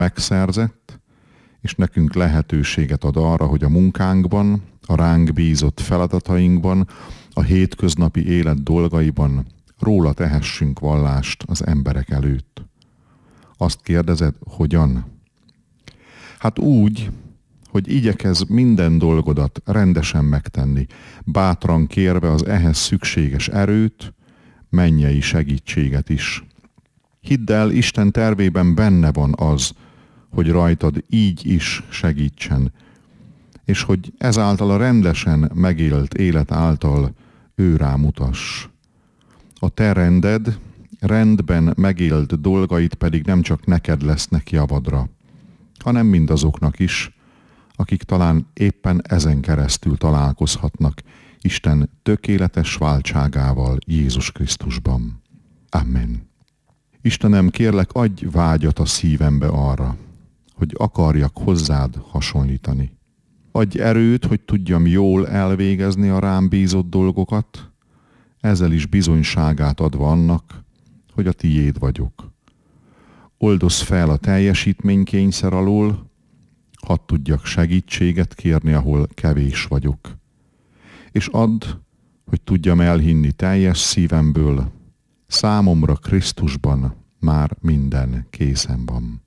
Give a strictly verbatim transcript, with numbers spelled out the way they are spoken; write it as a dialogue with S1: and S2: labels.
S1: megszerzett, és nekünk lehetőséget ad arra, hogy a munkánkban, a ránk bízott feladatainkban, a hétköznapi élet dolgaiban róla tehessünk vallást az emberek előtt. Azt kérdezed, hogyan? Hát úgy, hogy igyekezz minden dolgodat rendesen megtenni, bátran kérve az ehhez szükséges erőt, mennyei segítséget is. Hidd el, Isten tervében benne van az, hogy rajtad így is segítsen, és hogy ezáltal a rendesen megélt élet által ő rámutass. A te rended, rendben megélt dolgait pedig nem csak neked lesznek javadra, hanem mindazoknak is, akik talán éppen ezen keresztül találkozhatnak Isten tökéletes váltságával Jézus Krisztusban. Amen. Istenem, kérlek, adj vágyat a szívembe arra, hogy akarjak hozzád hasonlítani. Adj erőt, hogy tudjam jól elvégezni a rám bízott dolgokat, ezzel is bizonyságát adva annak, hogy a tiéd vagyok. Oldozz fel a teljesítménykényszer alól, hadd tudjak segítséget kérni, ahol kevés vagyok. És add, hogy tudjam elhinni teljes szívemből, számomra Krisztusban már minden készen van.